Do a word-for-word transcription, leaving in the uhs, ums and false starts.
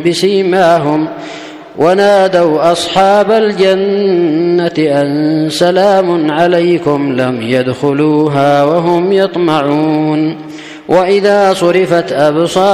بسيماهم ونادوا أصحاب الجنة أن سلام عليكم لم يدخلوها وهم يطمعون وإذا صرفت أبصارهم